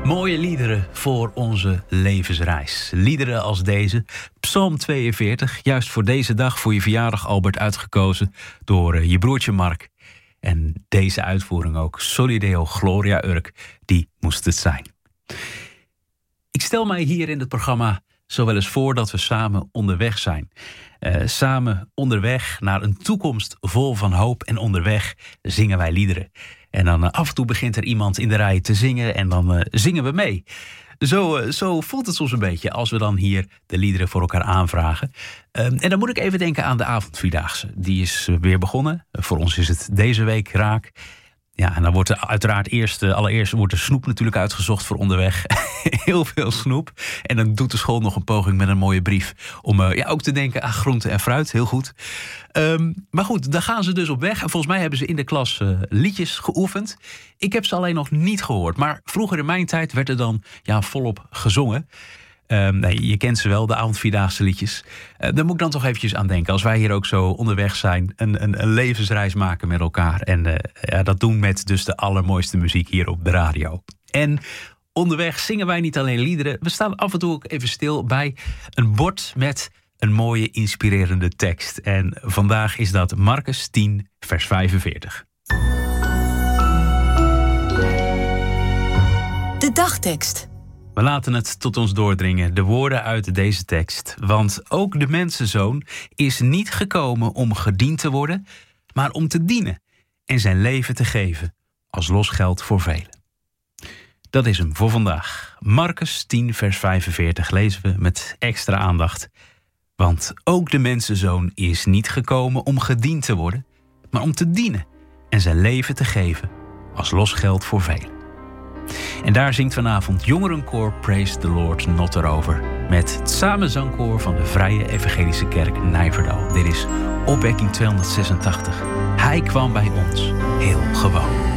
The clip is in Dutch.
Mooie liederen voor onze levensreis. Liederen als deze, Psalm 42, juist voor deze dag, voor je verjaardag Albert, uitgekozen door je broertje Mark. En deze uitvoering ook, Soli Deo Gloria Urk, die moest het zijn. Ik stel mij hier in het programma zo wel eens voor dat we samen onderweg zijn. Samen onderweg naar een toekomst vol van hoop en onderweg zingen wij liederen. En dan af en toe begint er iemand in de rij te zingen en dan zingen we mee. Zo voelt het soms een beetje als we dan hier de liederen voor elkaar aanvragen. En dan moet ik even denken aan de avondvierdaagse. Die is weer begonnen. Voor ons is het deze week raak. Ja, en dan wordt er uiteraard allereerst wordt de snoep natuurlijk uitgezocht voor onderweg. Heel veel snoep. En dan doet de school nog een poging met een mooie brief om ook te denken aan groente en fruit. Heel goed. Maar goed, daar gaan ze dus op weg. En volgens mij hebben ze in de klas liedjes geoefend. Ik heb ze alleen nog niet gehoord. Maar vroeger in mijn tijd werd er dan volop gezongen. Je kent ze wel, de avondvierdaagse liedjes. Daar moet ik dan toch eventjes aan denken. Als wij hier ook zo onderweg zijn, een levensreis maken met elkaar. En dat doen met dus de allermooiste muziek hier op de radio. En onderweg zingen wij niet alleen liederen. We staan af en toe ook even stil bij een bord met een mooie, inspirerende tekst. En vandaag is dat Marcus 10, vers 45. De dagtekst. We laten het tot ons doordringen, de woorden uit deze tekst. Want ook de mensenzoon is niet gekomen om gediend te worden, maar om te dienen en zijn leven te geven als losgeld voor velen. Dat is hem voor vandaag. Marcus 10, vers 45 lezen we met extra aandacht. Want ook de mensenzoon is niet gekomen om gediend te worden, maar om te dienen en zijn leven te geven als losgeld voor velen. En daar zingt vanavond jongerenkoor Praise the Lord Not Erover met het samenzangkoor van de Vrije Evangelische Kerk Nijverdal. Dit is opwekking 286. Hij kwam bij ons heel gewoon.